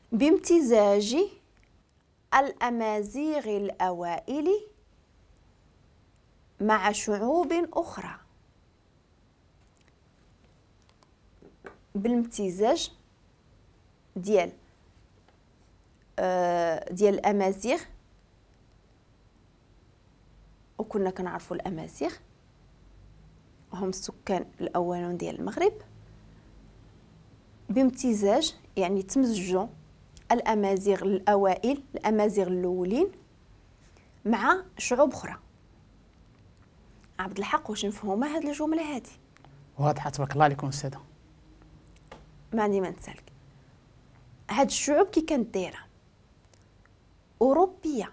بامتزاج الأمازيغ الأوائل مع شعوب أخرى. بالامتزاج ديال الأمازيغ، وكنا كنعرفوا الأمازيغ هم السكان الأولون ديال المغرب. بامتزاج يعني تمزجوا الأمازيغ الأوائل، الأمازيغ الأولين، مع شعوب أخرى. عبد الحق، واش نفهموا هاد الجملة هادي؟ واضحة تبارك الله عليكم أستاذة. ما عندي ما نسالك. هاد الشعوب كي كانت دايرة أوروبية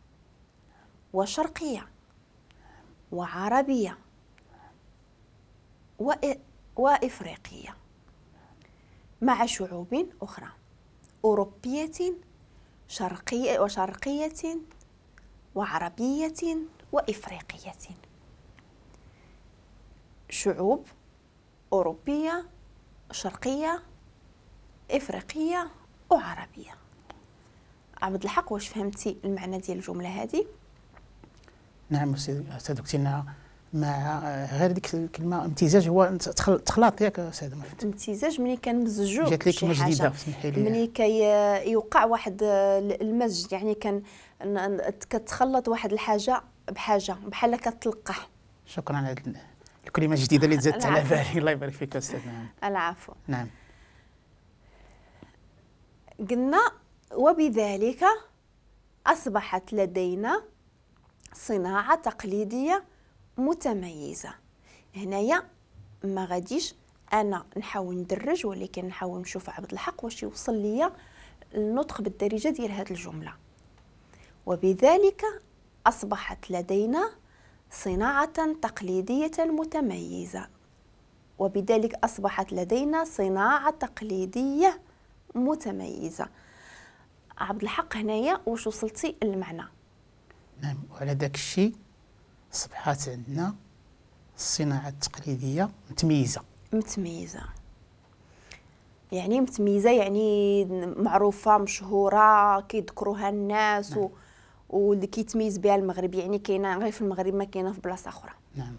وشرقية وعربية وإفريقية مع شعوب أخرى، أوروبية شرقية وعربية وإفريقية. شعوب أوروبية شرقية إفريقية وعربية. عبد الحق، واش فهمتي المعنى ديال الجملة هذه؟ نعم أستاذ، قلتينا مع غير ديك الكلمة امتزاج هو تخلاط ياك أستاذ؟ ما فهمت. امتزاج ملي كنمزجوا جات لي كلمة جديدة، اسمحي لي، ملي كيوقع واحد المزج، يعني كتخلط واحد الحاجة بحاجة بحال كتلقح. شكرا على الكلمة الجديدة اللي زادت على بالي. الله يبارك فيك أستاذ. نعم. العفو. نعم. قلنا وبذلك أصبحت لدينا صناعة تقليدية متميزة. هنايا ما غاديش أنا نحاول ندرج، ولكن نحاول نشوف عبد الحق واش يوصل ليا النطق بالدارجة ديال هذه الجملة. وبذلك أصبحت لدينا صناعة تقليدية متميزة. وبذلك أصبحت لدينا صناعة تقليدية متميزة. عبد الحق، هنايا واش وصلتي المعنى؟ نعم. وعلى داك الشيء أصبحت عندنا الصناعة التقليدية متميزة. يعني متميزة يعني معروفة مشهورة كيذكروها الناس. نعم. واللي كيتميز بها المغرب، يعني كاينه غير في المغرب، ما كاينه في بلاصة أخرى. نعم.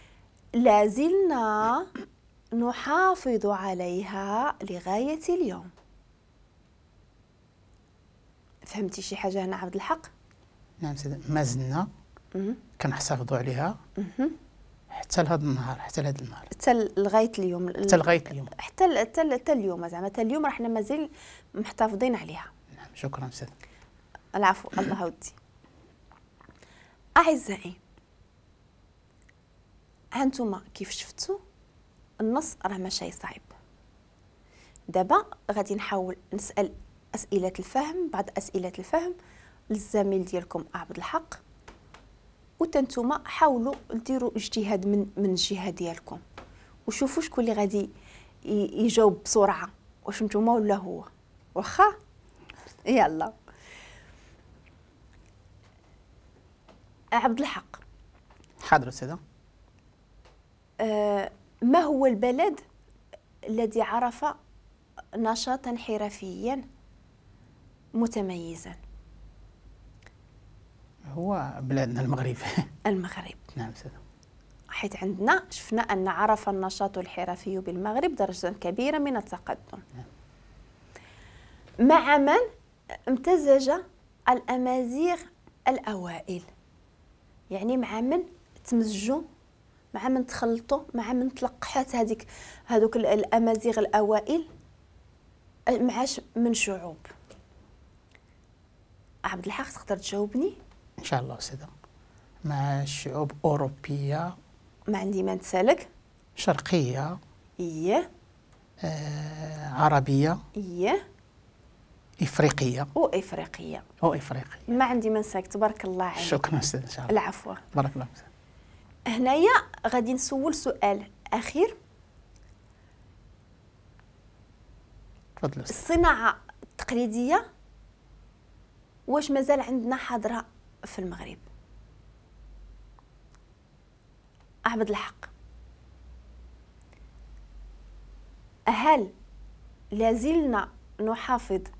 لازلنا نحافظ عليها لغاية اليوم. فهمتي شي حاجة هنا عبد الحق؟ نعم سيدي، ما زلنا كنحتفظوا عليها حتى لهذا النهار، حتى لغايه اليوم، حتى اليوم زعما حتى اليوم راحنا مازال محتفظين عليها. نعم. شكرا استاذ. العفو. الله ودي. اعزائي، هانتوما كيف شفتوا النص راه ماشي صعيب. دابا غادي نحاول نسال اسئله الفهم، بعض اسئله الفهم للزميل ديالكم عبد الحق، وتنتوما حاولوا ديروا اجتهاد من الجهه ديالكم، وشوفوا شكون اللي غادي يجاوب بسرعه، واش نتوما ولا هو. واخا يلا. عبد الحق. حاضر استاذه. ما هو البلد الذي عرف نشاطا حرفيا متميزا؟ هو بلادنا المغرب. المغرب. نعم استاذه. حيث عندنا شفنا أن عرف النشاط الحرفي بالمغرب درجة كبيرة من التقدم. مع من امتزج الأمازيغ الأوائل؟ يعني مع من تمزجوا، مع من تخلطوا، مع من تلقحات هذوك الأمازيغ الأوائل مع من شعوب. عبد الحق، تقدر تجاوبني؟ إن شاء الله أستاذة. مع شعوب أوروبية. ما عندي ما نسالك. شرقية. إيه. عربية. إيه. إفريقية. وإفريقية. ما عندي ما نسالك. تبارك الله عليك. شكرا أستاذ. إن شاء الله. العفو. بارك الله فيك. هنايا غادي نسول سؤال أخير. تفضل. الصناعة التقليدية واش مازال عندنا حاضرة في المغرب؟ عبد الحق، هل لازلنا نحافظ